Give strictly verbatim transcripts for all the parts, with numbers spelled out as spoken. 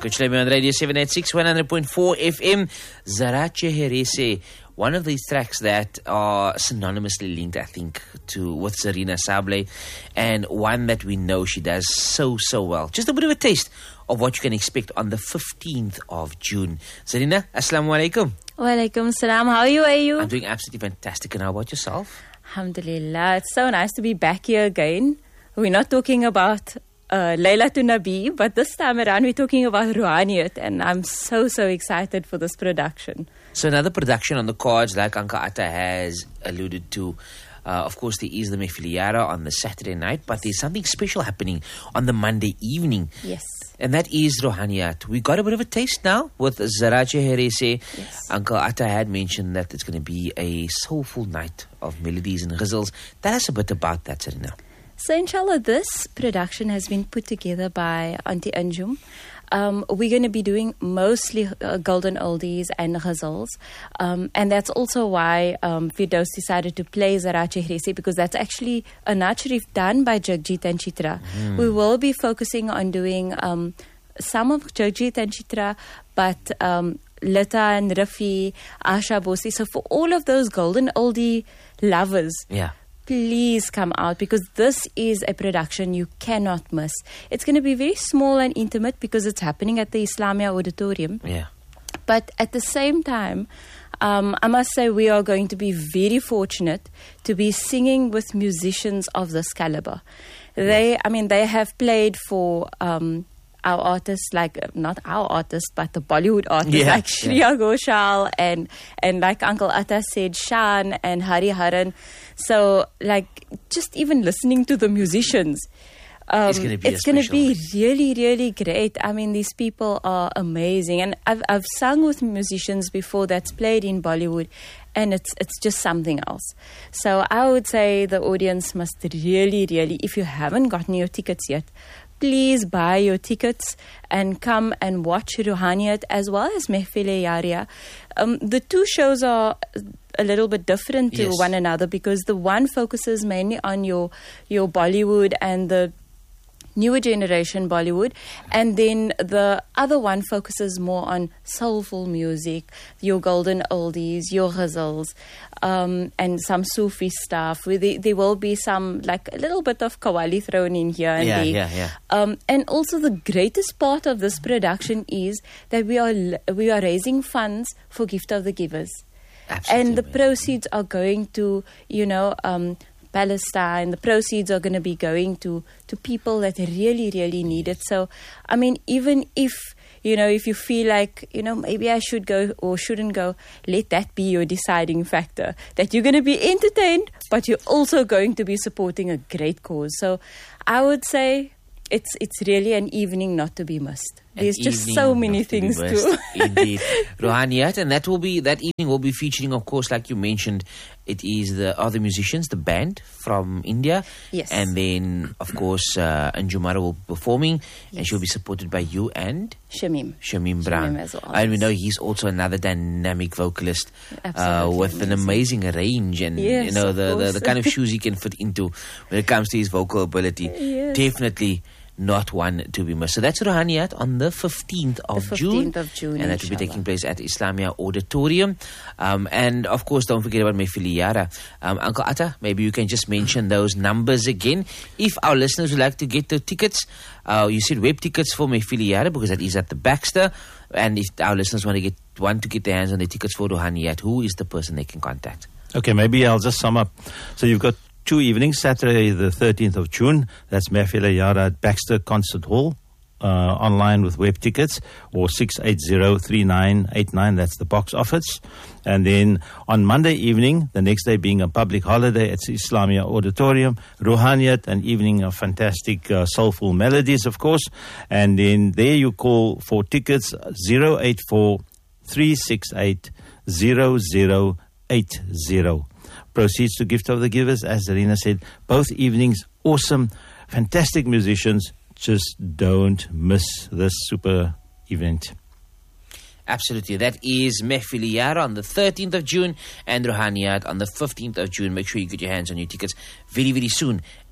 Coach Lemi on Radio seven eighty-six, one hundred point four F M. Zara Cheherese, one of these tracks that are synonymously linked, I think, to with Zarina Sable, and one that we know she does so, so well. Just a bit of a taste of what you can expect on the fifteenth of June. Zarina, Assalamu alaikum. Wa alaikum salam. How are you? Are you? I'm doing absolutely fantastic. And how about yourself? Alhamdulillah. It's so nice to be back here again. We're not talking about uh, Layla to Nabi, but this time around we're talking about Ruhaniyat, and I'm so, so excited for this production. So another production on the cards, like Anka Atta has alluded to. Uh, of course, there is the Mehfiliyara on the Saturday night, but there's something special happening on the Monday evening. Yes. And that is Ruhaniyat. We got a bit of a taste now with Zara Cheherese. Yes. Uncle Atta had mentioned that it's going to be a soulful night of melodies and ghazals. Tell us a bit about that, Zarina. So inshallah, this production has been put together by Auntie Anjum. Um, we're going to be doing mostly uh, golden oldies and ghazals. Um, and that's also why um, Firdaus decided to play Zara Cheherese, because that's actually a Naat Sharif done by Jagjit and Chitra. Mm. We will be focusing on doing um, some of Jagjit and Chitra, but um, Lata and Rafi, Asha Bosi. So for all of those golden oldie lovers, yeah, please come out, because this is a production you cannot miss. It's going to be very small and intimate because it's happening at the Islamia Auditorium. Yeah. But at the same time, um, I must say we are going to be very fortunate to be singing with musicians of this caliber. They, yes. I mean, they have played for um, our artists, like, not our artists, but the Bollywood artists, yeah, like Shreya yeah. Ghoshal and, and like Uncle Atta said, Shan and Hari Haran. So, like, just even listening to the musicians, um, it's going to be, it's going to be really, really great. I mean, these people are amazing. And I've, I've sung with musicians before that's played in Bollywood, and it's it's just something else. So I would say the audience must really, really, if you haven't gotten your tickets yet, please buy your tickets and come and watch Ruhaniyat as well as Mehfiliyara. Um, the two shows are a little bit different to yes. one another, because the one focuses mainly on your your Bollywood and the newer generation Bollywood, and then the other one focuses more on soulful music, your golden oldies, your ghazals, um, and some Sufi stuff. There, there will be some, like, a little bit of Qawwali thrown in here and yeah, there. Yeah, yeah. Um, and also the greatest part of this production is that we are we are raising funds for Gift of the Givers. Absolutely. And the proceeds are going to, you know, um, Palestine. The proceeds are going to be going to, to people that really, really need it. So, I mean, even if, you know, if you feel like, you know, maybe I should go or shouldn't go, let that be your deciding factor. That you're going to be entertained, but you're also going to be supporting a great cause. So I would say it's it's really an evening not to be missed. There's An just so many things to, to indeed. Ruhaniyat, and that will be that evening will be featuring, of course, like you mentioned, it is the other musicians, the band from India. Yes. And then, of course, uh, Anjumara will be performing, yes. and she'll be supported by you and Shamim. Shamim Brown. Shamim as well, and we yes. know he's also another dynamic vocalist uh, with amazing. an amazing range, and yes, you know the, the, the kind of shoes he can fit into when it comes to his vocal ability. Yes. Definitely not one to be missed. So that's Ruhaniyat on the fifteenth of the June. fifteenth of June, and that will be inshallah. taking place at Islamia Auditorium. Um, and of course, don't forget about Mehfiliyara. Um, Uncle Atta, maybe you can just mention those numbers again. If our listeners would like to get the tickets, uh, you said web tickets for Mehfiliyara, because that is at the Baxter. And if our listeners want to get want to get their hands on the tickets for Ruhaniyat, who is the person they can contact? Okay, maybe I'll just sum up. So you've got two evenings, Saturday the thirteenth of June, that's Mehfiliyara at Baxter Concert Hall, uh, online with web tickets, or six eight zero, three nine eight nine, that's the box office. And then on Monday evening, the next day being a public holiday, it's Islamia Auditorium, Ruhaniyat, an evening of fantastic uh, soulful melodies, of course. And then there you call for tickets, zero eight four, three six eight, zero zero eight zero. Proceeds to Gift of the Givers, as Zarina said. Both evenings, awesome, fantastic musicians. Just don't miss this super event. Absolutely. That is Mehfiliyara on the thirteenth of June and Ruhaniyat on the fifteenth of June. Make sure you get your hands on your tickets very, very soon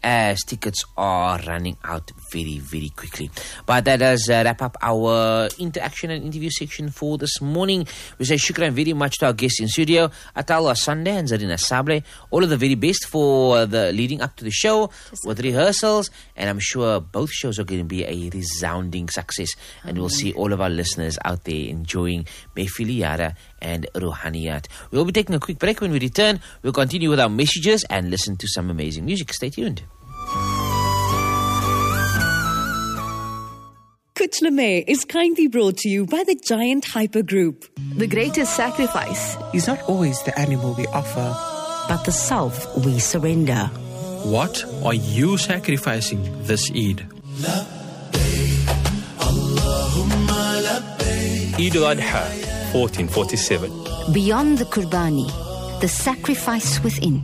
as tickets are running out very, very quickly. But that does uh, wrap up our interaction and interview section for this morning. We say shukran very much to our guests in studio, Atal Asande and Zarina Sabre. All of the very best for the leading up to the show with rehearsals, and I'm sure both shows are going to be a resounding success, and we'll see all of our listeners out there enjoying Mehfili Yara and Ruhaniyat. We'll be taking a quick break. When we return, we'll continue with our messages and listen to some amazing music. Stay tuned. Kuchlame is kindly brought to you by the Giant Hyper Group. The greatest sacrifice is not always the animal we offer, but the self we surrender. What are you sacrificing this Eid? Eid al-Adha, fourteen forty-seven. Beyond the Qurbani, the sacrifice within.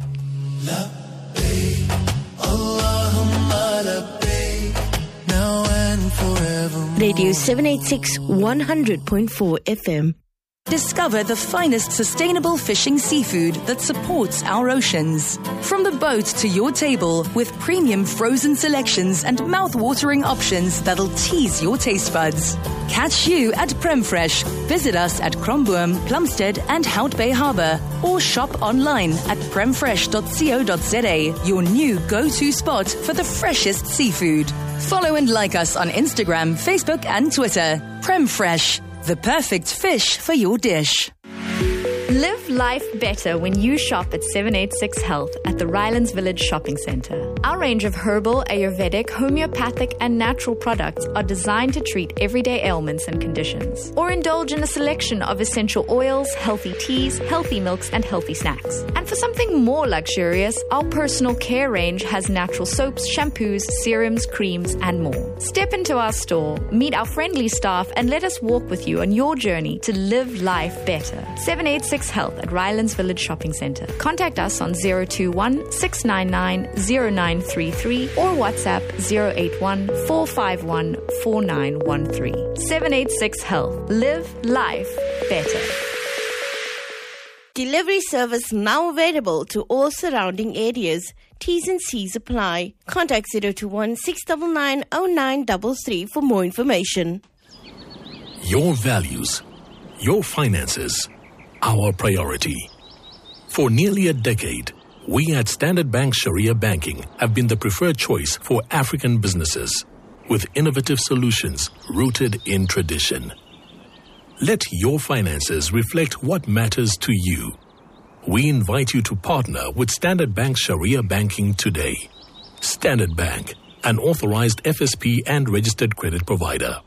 Radio seven eighty-six, one hundred point four F M. Discover the finest sustainable fishing seafood that supports our oceans. From the boat to your table, with premium frozen selections and mouth-watering options that'll tease your taste buds. Catch you at Premfresh. Visit us at Kromboom, Plumstead and Hout Bay Harbour, or shop online at premfresh dot co dot za, your new go-to spot for the freshest seafood. Follow and like us on Instagram, Facebook and Twitter. Premfresh, the perfect fish for your dish. Live life better when you shop at seven eighty-six Health at the Rylands Village Shopping Centre. Our range of herbal, Ayurvedic, homeopathic and natural products are designed to treat everyday ailments and conditions. Or indulge in a selection of essential oils, healthy teas, healthy milks and healthy snacks. And for something more luxurious, our personal care range has natural soaps, shampoos, serums, creams and more. Step into our store, meet our friendly staff and let us walk with you on your journey to live life better. seven eighty-six Health at Rylands Village Shopping Centre. Contact us on zero two one, six nine nine, zero nine three three or WhatsApp zero eight one, four five one, four nine one three. seven eighty-six Health. Live life better. Delivery service now available to all surrounding areas. T's and C's apply. Contact zero two one, six nine nine, zero nine three three for more information. Your values, your finances, our priority. For nearly a decade, we at Standard Bank Sharia Banking have been the preferred choice for African businesses, with innovative solutions rooted in tradition. Let your finances reflect what matters to you. We invite you to partner with Standard Bank Sharia Banking today. Standard Bank, an authorized F S P and registered credit provider.